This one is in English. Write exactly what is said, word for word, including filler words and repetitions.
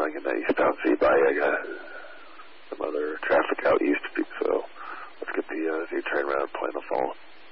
want to get that eastbound Z by. I got some other traffic out east, so let's get the uh, Z train round, plan the fall.